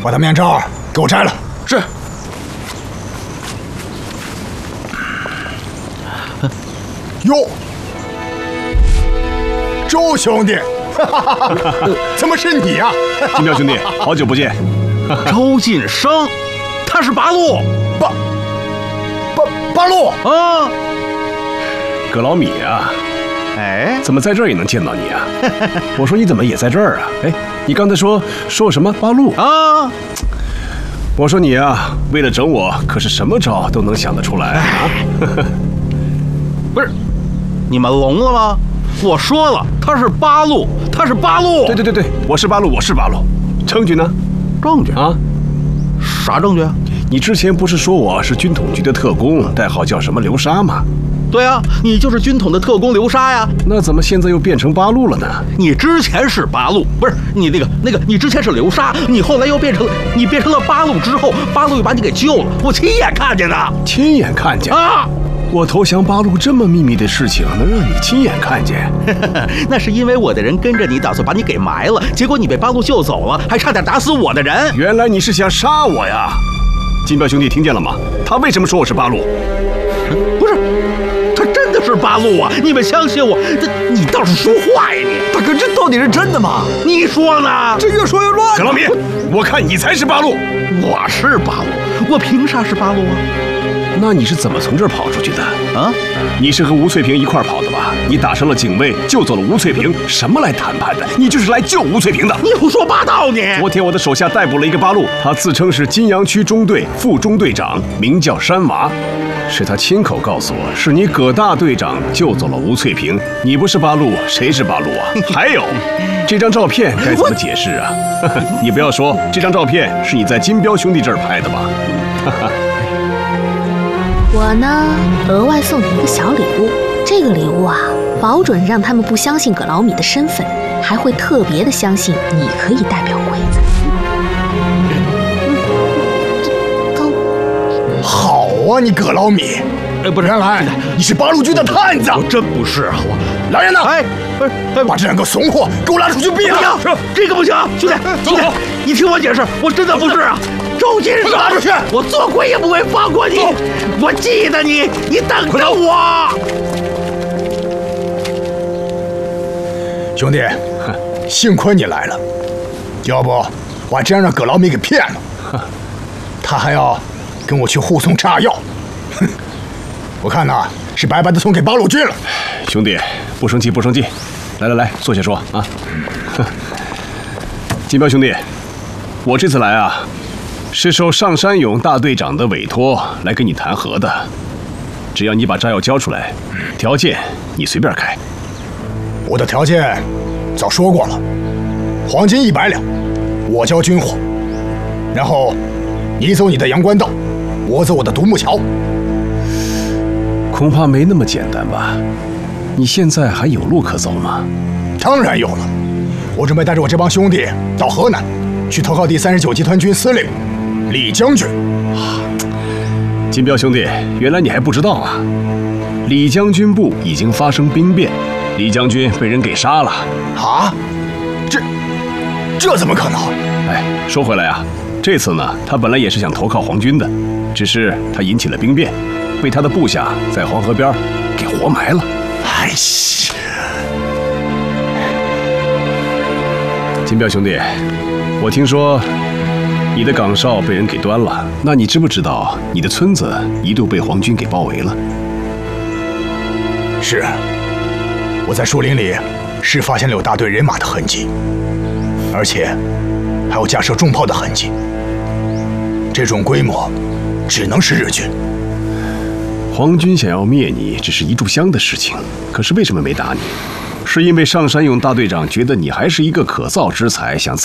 把他面罩给我摘了。 是。 哟，周兄弟，怎么是你呀？ 金彪兄弟，好久不见。 周晋生，他是八路。 八路啊， 葛老米啊， 哎， 怎么在这儿也能见到你啊？我说你怎么也在这儿啊？哎，你刚才说什么八路啊？ 我说你啊，为了整我，可是什么招都能想得出来啊！ 不是，你们聋了吗？我说了，他是八路，他是八路。 对，我是八路，我是八路。证据呢？ 证据啊？ 啥证据啊？ 你之前不是说我是军统局的特工，代号叫什么流沙吗？ 对啊，你就是军统的特工流沙呀。 那怎么现在又变成八路了呢？ 你之前是八路，不是你那个，你之前是流沙，你后来又变成了八路之后，八路又把你给救了，我亲眼看见的。 亲眼看见啊！ 我投降八路这么秘密的事情，能让你亲眼看见？ 那是因为我的人跟着你，打算把你给埋了，结果你被八路救走了，还差点打死我的人。 原来你是想杀我呀！金彪兄弟听见了吗？他为什么说我是八路？ 不是，他真的是八路啊！你们相信我？你倒是说话呀你！ 大哥，这到底是真的吗？ 你说呢？ 这越说越乱。 葛老米，我看你才是八路。 我是八路，我凭啥是八路啊？ 那你是怎么从这儿跑出去的？ 啊？ 你是和吴翠萍一块儿跑的吧？你打伤了警卫，救走了吴翠萍，什么来谈判的？你就是来救吴翠萍的！ 你胡说八道你！ 昨天我的手下逮捕了一个八路，他自称是金阳区中队副中队长，名叫山娃，是他亲口告诉我，是你葛大队长救走了吴翠萍。你不是八路，谁是八路啊？还有，这张照片该怎么解释啊？你不要说这张照片是你在金彪兄弟这儿拍的吧？ 我呢，额外送你一个小礼物。这个礼物啊，保准让他们不相信葛老米的身份，还会特别的相信你可以代表鬼子。 好啊，你葛老米， 不是， 原来你是八路军的探子。 我真不是啊， 来人呐！ 哎，不是， 把这两个怂货给我拉出去毙了！ 不行，这个不行，兄弟，你听我解释，我真的不是啊。周金生， 拉出去！ 我做鬼也不会放过你，我记得你，你等着我。 兄弟，幸亏你来了，要不我还真让葛老米给骗了。他还要跟我去护送炸药，哼！我看呐，是白白的送给八路军了。 兄弟，不生气，不生气，来，坐下说啊。金彪兄弟，我这次来啊，是受上山勇大队长的委托来跟你谈和的。只要你把炸药交出来，条件你随便开。 我的条件早说过了，黄金100两，我交军火，然后你走你的阳关道，我走我的独木桥。 恐怕没那么简单吧？你现在还有路可走吗？ 当然有了，我准备带着我这帮兄弟到河南，去投靠第39集团军司令李将军。 金彪兄弟，原来你还不知道啊！李将军部已经发生兵变，李将军被人给杀了。 啊？这怎么可能？ 哎，说回来啊，这次呢，他本来也是想投靠皇军的，只是他引起了兵变，被他的部下在黄河边给活埋了。 哎呀！ 金彪兄弟，我听说你的岗哨被人给端了，那你知不知道你的村子一度被皇军给包围了？ 是，我在树林里是发现了有大队人马的痕迹，而且还有架设重炮的痕迹。这种规模，只能是日军。 皇军想要灭你，只是一炷香的事情。可是为什么没打你？是因为上山勇大队长觉得你还是一个可造之才，想